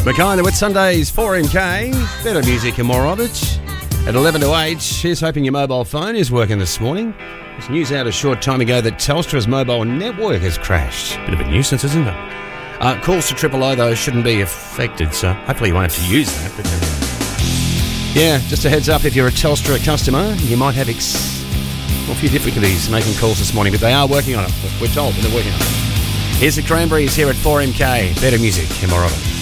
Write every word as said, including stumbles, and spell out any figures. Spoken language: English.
McKinda with Sundays four M K. Better music and more of it. At eleven to eight, here's hoping your mobile phone is working this morning. There's news out a short time ago that Telstra's mobile network has crashed. Bit of a nuisance, isn't it? Uh, calls to Triple O, though, shouldn't be affected, so hopefully you won't have to use that. But, uh, yeah, just a heads up, if you're a Telstra customer, you might have ex- well, a few difficulties making calls this morning, but they are working on it. We're told that they're working on it. Here's the Cranberries here at four M K. Better music and more of it.